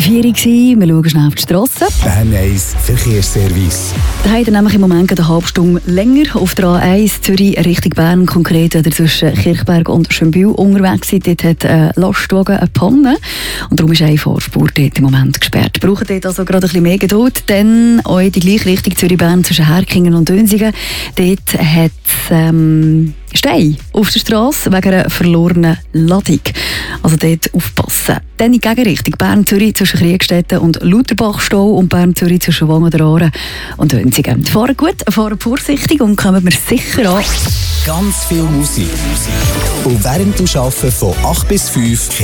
4 Uhr. Wir schauen schnell auf die Strasse. Bern 1 Verkehrsservice. Da haben wir nämlich im Moment eine halbe Stunde länger auf der A1 Zürich Richtung Bern, konkret zwischen Kirchberg und Schönbühl unterwegs sind. Dort hat ein Lastwagen eine Panne und darum ist eine Vorspur dort im Moment gesperrt. Brauchen dort also gerade ein bisschen mehr Geduld, denn auch in die gleiche Richtung Zürich-Bern zwischen Herkingen und Dönsigen. Dort hat es Steine auf der Strasse wegen einer verlorenen Ladung. Also dort aufpassen. Dann in die Gegenrichtung Bern-Zürich zwischen Kriegstetten und Lauterbach-Stau und Bern-Zürich zwischen Wangen-Aare und Dönsigen. Fahren gut, fahren vorsichtig und kommen wir sicher an. Ganz viel Musik. Und während dem Arbeiten von 8 bis 5